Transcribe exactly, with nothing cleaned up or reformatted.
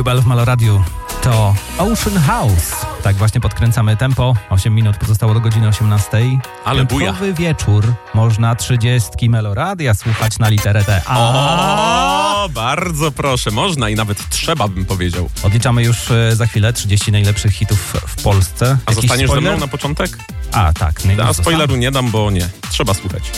Bubel w Meloradiu to Ocean House. Tak właśnie podkręcamy tempo. osiem minut pozostało do godziny osiemnastej. Ale buja. Piątkowy wieczór. Można trzydziestki Meloradia słuchać na literę T. A O, bardzo proszę. Można i nawet trzeba, bym powiedział. Odliczamy już e, za chwilę trzydzieści najlepszych hitów w Polsce. A Jakiś zostaniesz ze spoiler? mną na początek? A, tak. No i A już spoileru nie dam, bo nie. Trzeba słuchać.